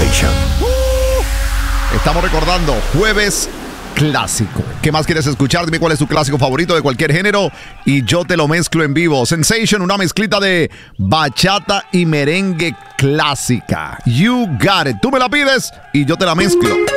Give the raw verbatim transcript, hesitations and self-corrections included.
Sensation. Estamos recordando Jueves Clásico. ¿Qué más quieres escuchar? Dime cuál es tu clásico favorito de cualquier género y yo te lo mezclo en vivo. Sensation, una mezclita de bachata y merengue clásica. You got it. Tú me la pides y yo te la mezclo.